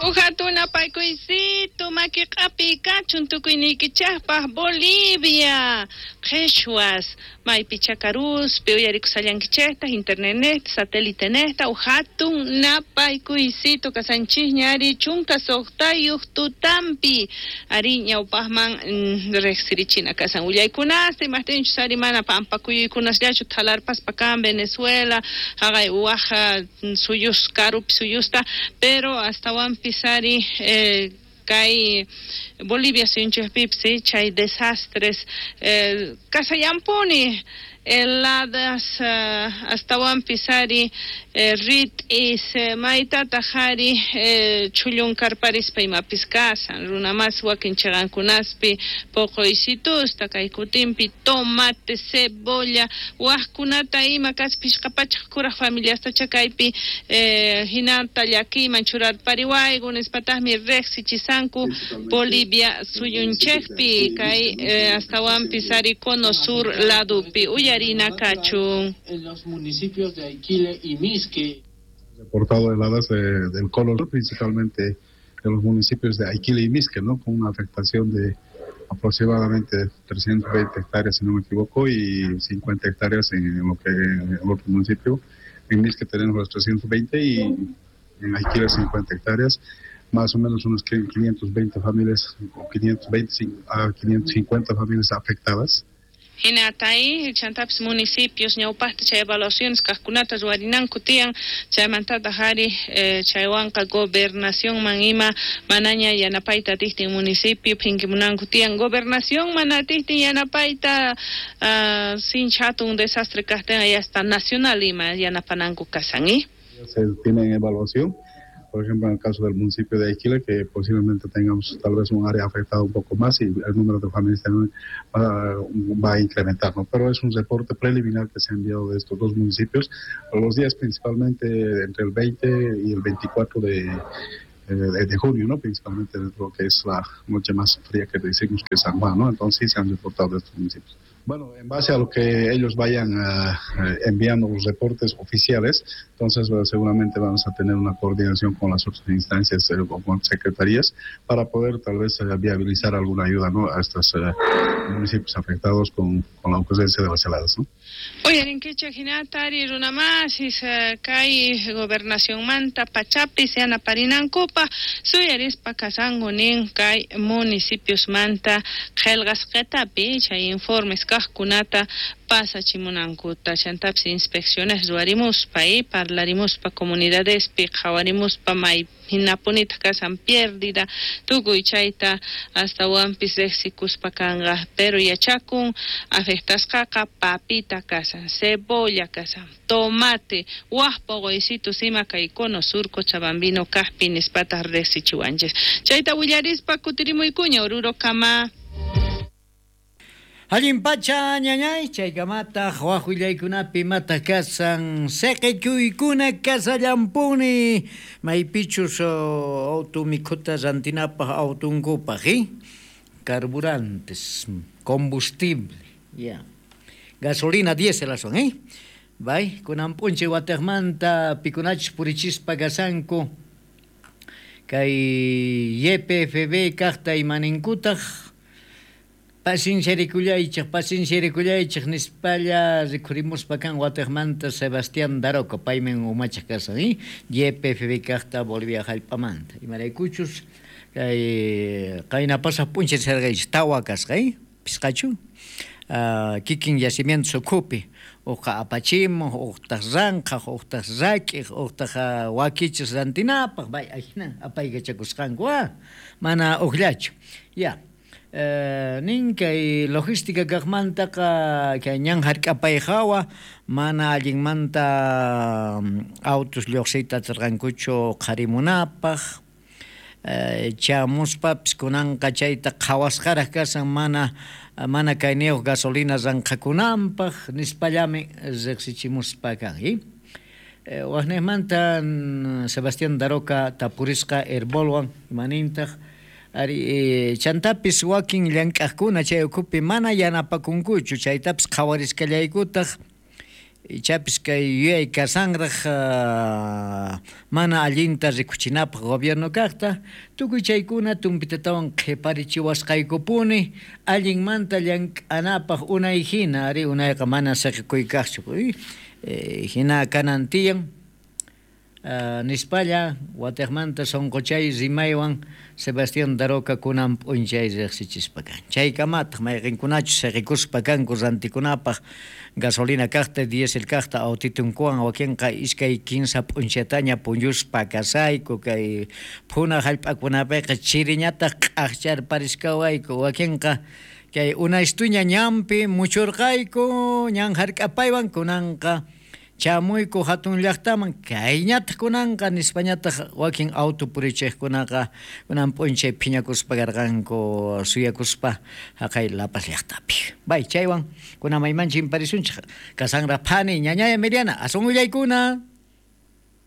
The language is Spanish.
Ujatuna paikuisito makiqapi kachun tukuynikichaqpaq Bolivia qhichwas maypi chakaruspi uyarikusallankichayta internet satélite nesta ujatun napaykuisito kasanchis ñari chunka soqtayuq tutampi ari ñawpaqman reqsirichina kasan uyaykunasta imaqtinchus ari mana pampakuyuykunallachu thalarpaspa kan Venezuela haqay uwaqa suyus karupi suyusta pero astawan pisari kay Bolivia sinchipipsi chay desastres kasayampuni heladas astawan pisari rit is maitata hari chullun karparispa imapis kasan runamas wakin chagankunaspi poqoysitusta kay kutimpi tomate cebolla waqkunata ima kaspish qapachaq kuraq familiasta chakaypi hinata llakiman churarpariwaygun ispataqmi reqsichisanku Bolivia suyunchekpi kay astawan pisari Cono Sur ladupi uyarina kachun en los municipios de Aiquile y Misque. Reportado heladas del Cono Sur, principalmente en los municipios de Aiquile y Misque, ¿no? Con una afectación de aproximadamente 320 hectáreas, si no me equivoco, y 50 hectáreas en el otro municipio. En Misque tenemos las 320 y en Aiquile 50 hectáreas, más o menos unos 520 familias, o 520 a 550 familias afectadas. Hinatay chantaps municipios ñawpaqta chay evaluaciones kaqkunata ruwarinanku tiyan chaymantata hari chaywanqa gobernación man ima manaña yanapayta tihtin municipio phinkimunanku tiyan gobernación mana tihtin yanapayta sincha hatun desastre kaqtin hasta nacional ima yanapananku kasan se tiene en evaluación. Por ejemplo, en el caso del municipio de Aiquile, que posiblemente tengamos tal vez un área afectada un poco más y el número de familias también va a incrementar, ¿no? Pero es un reporte preliminar que se ha enviado de estos dos municipios, los días principalmente entre el 20 y el 24 de junio, ¿no? Principalmente lo que es la noche más fría que decimos que es San Juan, ¿no? Entonces sí se han reportado de estos municipios. Bueno, en base a lo que ellos vayan enviando los reportes oficiales, entonces seguramente vamos a tener una coordinación con las otras instancias o con secretarías para poder tal vez viabilizar alguna ayuda, ¿no? A estos municipios afectados con la ocurrencia de las heladas, ¿no? Oye, en que chaginatari runamasis kay gobernación manta pachapi se anaparinan copa suyaris pakasangunin kay municipios manta gelgas ketapi chay informes kajkunata pasa chimunankuta chantaps inspecciones ruarimuspa parlarimuspa comunidades pi qhawarimuspa may hinapunita kasan pérdida tukuy chayta hasta wampis reqsikuspa kanga pero yachakun afectasqaqa papita kasan cebolla kasan tomate waqpa qoysitus ima kay Cono Sur Cochabambino kaqpi nispataq reqsichiwanchis chayta willarispa kutirimuykuña Oruro kama Allimpacha ñañay chaykamata huajuillaykunapi mata kasan seqikuykuna kasallampuni maypichus automikuta rantinapaq autunkupaq carburantes combustible gasolina diésel son bay kunanpunchik watakmanta pikunachis purichispa kasanku kay YPFB kaqta imaninkutaq paciencia rikullaychik nispalla rikurimuspa kan watakmanta Sebastián Daroco paymen umachaq kasan YPFB kaqta Bolivia hallp'amanta imaraykuchus qayna pasaq puncha sargaychik tawa kasqa pisqachu kikin yacimiento sukupi uqa apachimuk uqtaq ranqaq uqtaq rak'ik uqtaq wakichis rantinapaq bay ajna apayqa chakusqanku mana uqllachu nin kay logística kaqmantaqa kay ñan hark'apayqa mana allinmanta autos lluqsiyta atirqankuchu qharimunapaq chamuspapis kunanqa chayta qhawasqaraq kasan mana kayniyuq gasolina ranqakunanpaq nispallami riqsichimuspa kan waqniqmanta Sebastián Daroca tapurisqa herbolwan imanintaq ari chantapis wakin llank'aqkuna chay ukupi mana yanapakunkuchu chaytapis qhawarisqallaykutaq Ichapis kay yuyay kasangraq mana allinta rikuchinapaq gobierno kaqta tukuy chaykuna tumpitatawan qhiparichiwasqaykupuni allinmanta llank'anapaq unay hina ari unayqa mana siqikuykaqchu hina kanan tiyan nispalla Guatemala sonqochay rimaywan Sebastián Daroca kunan p'unchay riqsichispa kan chaykamataq mayqinkunachu siqikuspa kanku rantikunapaq gasolina kaqta diésel kaqta autitunkuwan wakinqa iskay 15 p'unchataña puñuspa kasayku kay phuna hallp'akunapiqa chiriñataq q'aqcharparisqawayku wakinqa kay unaystuña ñampi muchurqayku ñan hark'apaywan kunanqa chamuyku hatun llaqtaman kayñataq kunanqa nispañataq wakin auto purichiqkunaqa kunan p'unchay phiñakuspa karqanku suyakuspa haqay Lapas llaqtapi bay chaywan kunan maymanchik parisunchik kasanraq phani ñañaya Miriana asun willaykuna